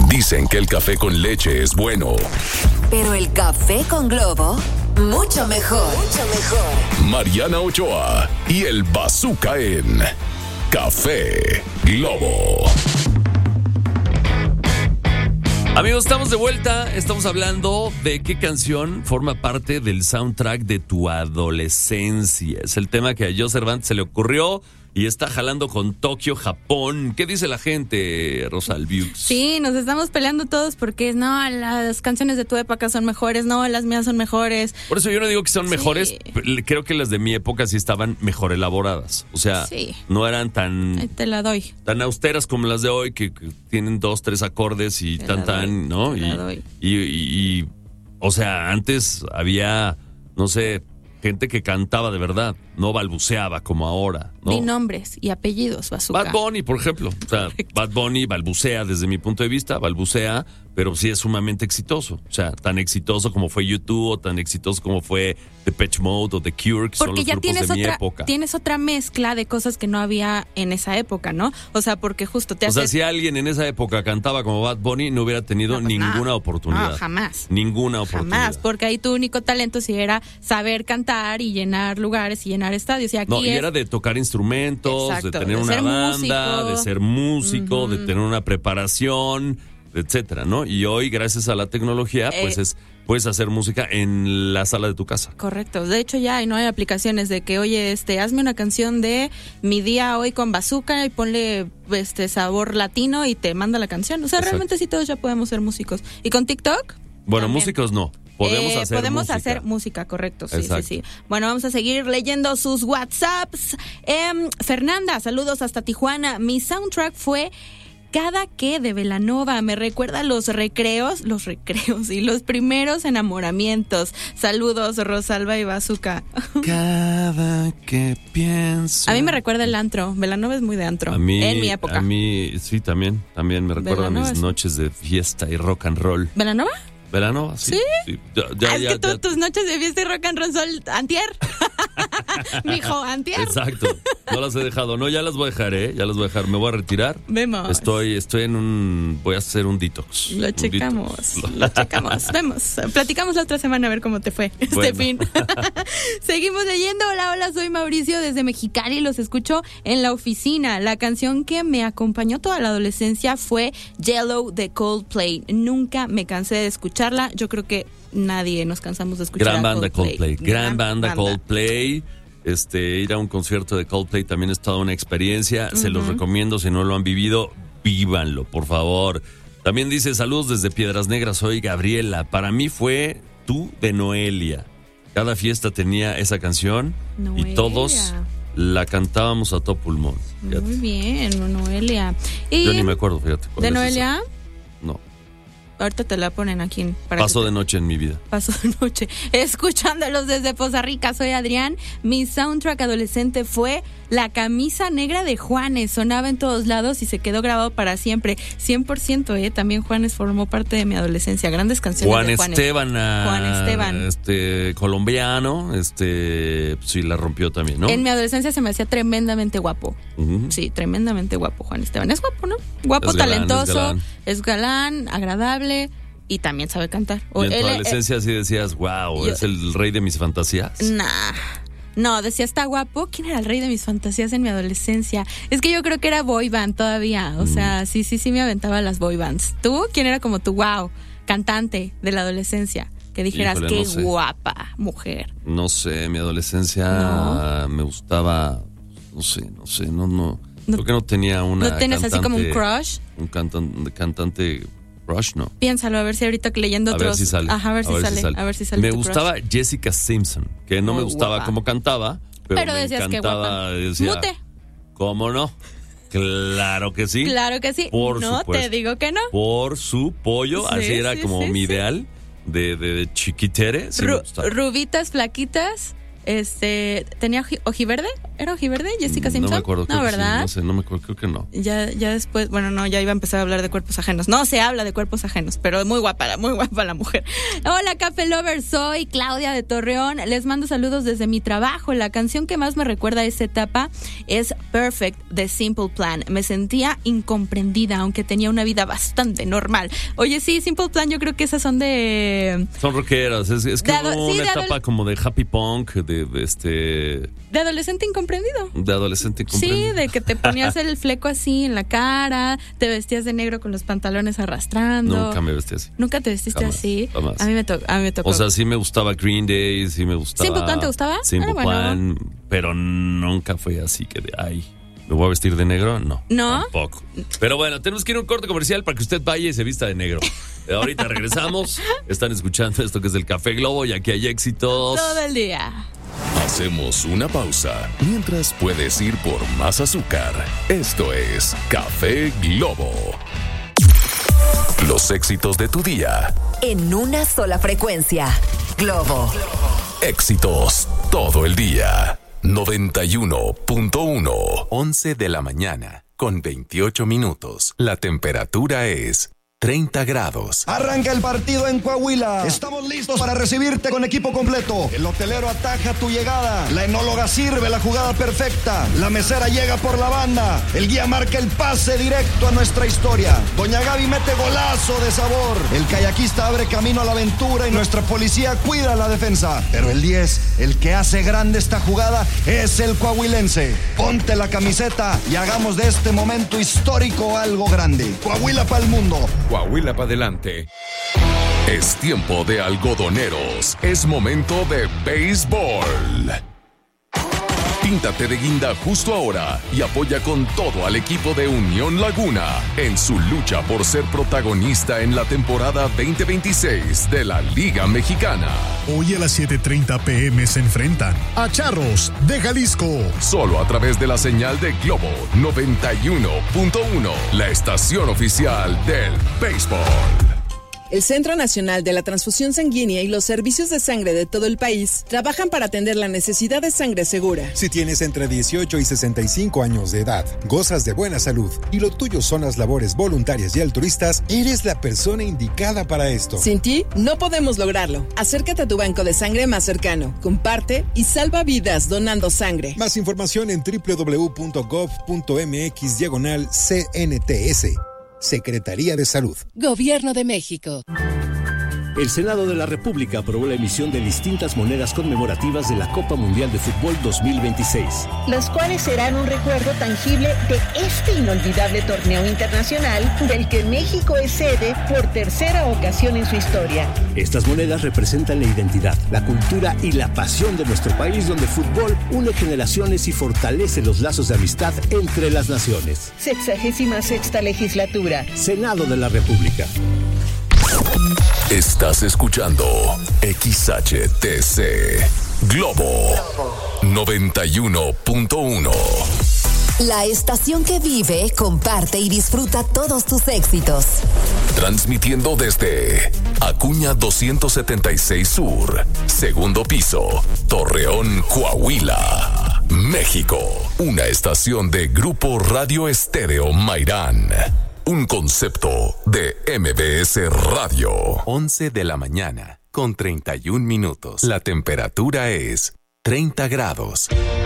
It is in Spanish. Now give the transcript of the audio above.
Dicen que el café con leche es bueno. Pero el café con Globo, mucho mejor. Mucho mejor. Mariana Ochoa y el Bazooka en Café Globo. Amigos, estamos de vuelta. Estamos hablando de qué canción forma parte del soundtrack de tu adolescencia. Es el tema que a Joe Cervantes se le ocurrió y está jalando con Tokio, Japón. ¿Qué dice la gente, Rosalviux? Sí, nos estamos peleando todos porque no, las canciones de tu época son mejores, no, las mías son mejores. Por eso yo no digo que son mejores, creo que las de mi época sí estaban mejor elaboradas. O sea, no eran Ahí te la doy. tan austeras como las de hoy, que tienen 2, 3 acordes y tan, ¿no? Y, o sea, antes había, no sé, gente que cantaba de verdad, no balbuceaba como ahora, ¿no? Di nombres y apellidos, Bazooka. Bad Bunny, por ejemplo. O sea, Bad Bunny balbucea desde mi punto de vista, pero sí es sumamente exitoso. O sea, tan exitoso como fue U2 o tan exitoso como fue Depeche Mode o The Cure, que son los grupos de mi época. Tienes otra mezcla de cosas que no había en esa época, ¿no? O sea, porque justo O sea, si alguien en esa época cantaba como Bad Bunny, no hubiera tenido ninguna oportunidad. No, jamás. Ninguna oportunidad. Jamás, porque ahí tu único talento sí era saber cantar y llenar lugares y llenar estadios. Y aquí era de tocar instrumentos, Exacto, de tener una banda, de ser músico, de tener una preparación, etcétera, ¿no? Y hoy, gracias a la tecnología, puedes hacer música en la sala de tu casa. Correcto. De hecho, ya no hay aplicaciones de que, oye, hazme una canción de mi día hoy con Bazooka y ponle sabor latino y te manda la canción. O sea, realmente sí todos ya podemos ser músicos. ¿Y con TikTok? Bueno, también. Músicos no. Podemos hacer música, correcto, sí. Bueno, vamos a seguir leyendo sus WhatsApps. Fernanda, saludos hasta Tijuana. Mi soundtrack fue Cada que de Belanova. Me recuerda los recreos y los primeros enamoramientos. Saludos, Rosalba y Bazooka. Cada que pienso. A mí me recuerda el antro. Belanova es muy de antro. En mi época. A mí, sí, también me recuerda a mis noches de fiesta y rock and roll. ¿Belanova? ¿Belanova? Sí. Es que tus noches de fiesta y rock and roll son antier. Mijo, antier. Exacto. No las he dejado. No, ya las voy a dejar, Ya las voy a dejar. Me voy a retirar. Vemos. Estoy voy a hacer un detox. Lo checamos. Vemos. Platicamos la otra semana a ver cómo te fue este fin. Seguimos leyendo. Hola, soy Mauricio desde Mexicali. Los escucho en la oficina. La canción que me acompañó toda la adolescencia fue Yellow de Coldplay. Nunca me cansé de escucharla. Yo creo que nadie nos cansamos de escuchar Gran banda Coldplay. Ir a un concierto de Coldplay también es toda una experiencia. Se los recomiendo. Si no lo han vivido, vívanlo, por favor. También dice, saludos desde Piedras Negras, soy Gabriela. Para mí fue Tú de Noelia. Cada fiesta tenía esa canción y todos la cantábamos a todo pulmón. Fíjate. Muy bien, Noelia. Yo ni me acuerdo, fíjate. ¿De Noelia? No. Ahorita te la ponen aquí. Paso de noche en mi vida. Paso de noche. Escuchándolos desde Poza Rica, soy Adrián. Mi soundtrack adolescente fue La camisa negra de Juanes. Sonaba en todos lados y se quedó grabado para siempre. 100%, También Juanes formó parte de mi adolescencia. Grandes canciones de Juanes. Juan Esteban. Colombiano, sí la rompió también, ¿no? En mi adolescencia se me hacía tremendamente guapo. Sí, tremendamente guapo Juan Esteban. Es guapo, ¿no? Guapo, talentoso, es galán, agradable. Y también sabe cantar. ¿Y en tu adolescencia así decías, wow, es el rey de mis fantasías? No, decía, está guapo. ¿Quién era el rey de mis fantasías en mi adolescencia? Es que yo creo que era boy band todavía. O sea, sí me aventaba las boy bands. ¿Tú? ¿Quién era como tu wow cantante de la adolescencia? Que dijeras, qué guapa mujer. No sé, mi adolescencia me gustaba, no sé, no. Creo que no tenía una. ¿No tienes así como un crush? Un cantante crush, no. Piénsalo, a ver si ahorita leyendo otros. A ver si sale. Ajá, a ver si sale. Me gustaba Jessica Simpson, que no me gustaba cómo cantaba, pero me decías encantaba. Que guapa. Mute. ¿Cómo no? Claro que sí. Claro que sí. Por no supuesto. Te digo que no. Por su pollo, sí, así era como mi ideal de chiquitere. Sí rubitas, flaquitas, ¿tenía ojiverde? era ojiverde, Jessica Simpson. No me acuerdo. No, ¿verdad? Sí, no sé, no me acuerdo, creo que no. Ya después, bueno, no, ya iba a empezar a hablar de cuerpos ajenos. No se habla de cuerpos ajenos, pero muy guapa la mujer. Hola, Café Lovers, soy Claudia de Torreón. Les mando saludos desde mi trabajo. La canción que más me recuerda a esa etapa es Perfect de Simple Plan. Me sentía incomprendida, aunque tenía una vida bastante normal. Oye, sí, Simple Plan, yo creo que esas son de... Son rockeras, es que una etapa como de happy punk, de adolescente incomprendido. De adolescente incomprendido. Sí, de que te ponías el fleco así en la cara, te vestías de negro con los pantalones arrastrando. Nunca me vestí así. ¿Nunca te vestiste así? Jamás. A mí me tocó. O sea, sí me gustaba Green Day, sí me gustaba... ¿Simple Plan te gustaba? Simple Plan, pero nunca fue así que de, ¿me voy a vestir de negro? No. ¿No? Tampoco. Pero bueno, tenemos que ir a un corte comercial para que usted vaya y se vista de negro. Ahorita regresamos. Están escuchando esto que es el Café Globo y aquí hay éxitos. Todo el día. Hacemos una pausa mientras puedes ir por más azúcar. Esto es Café Globo. Los éxitos de tu día. En una sola frecuencia. Globo. Éxitos todo el día. 91.1. 11 de la mañana, con 28 minutos. La temperatura es 30 grados. Arranca el partido en Coahuila. Estamos listos para recibirte con equipo completo. El hotelero ataja tu llegada. La enóloga sirve la jugada perfecta. La mesera llega por la banda. El guía marca el pase directo a nuestra historia. Doña Gaby mete golazo de sabor. El kayakista abre camino a la aventura y nuestra policía cuida la defensa. Pero el 10, el que hace grande esta jugada, es el coahuilense. Ponte la camiseta y hagamos de este momento histórico algo grande. Coahuila para el mundo. Coahuila para adelante. Es tiempo de algodoneros. Es momento de béisbol. Píntate de guinda justo ahora y apoya con todo al equipo de Unión Laguna en su lucha por ser protagonista en la temporada 2026 de la Liga Mexicana. Hoy a las 7:30 p.m. se enfrentan a Charros de Jalisco. Solo a través de la señal de Globo 91.1, la estación oficial del béisbol. El Centro Nacional de la Transfusión Sanguínea y los servicios de sangre de todo el país trabajan para atender la necesidad de sangre segura. Si tienes entre 18 y 65 años de edad, gozas de buena salud y lo tuyo son las labores voluntarias y altruistas, eres la persona indicada para esto. Sin ti, no podemos lograrlo. Acércate a tu banco de sangre más cercano, comparte y salva vidas donando sangre. Más información en www.gov.mx/CNTS. Secretaría de Salud. Gobierno de México. El Senado de la República aprobó la emisión de distintas monedas conmemorativas de la Copa Mundial de Fútbol 2026. Las cuales serán un recuerdo tangible de este inolvidable torneo internacional del que México es sede por tercera ocasión en su historia. Estas monedas representan la identidad, la cultura y la pasión de nuestro país, donde el fútbol une generaciones y fortalece los lazos de amistad entre las naciones. 66ª legislatura. Senado de la República. Estás escuchando XHTC Globo 91.1. La estación que vive, comparte y disfruta todos tus éxitos. Transmitiendo desde Acuña 276 Sur, segundo piso, Torreón, Coahuila, México. Una estación de Grupo Radio Estéreo Mairán. Un concepto de MBS Radio. 11 de la mañana, con 31 minutos. La temperatura es 30 grados.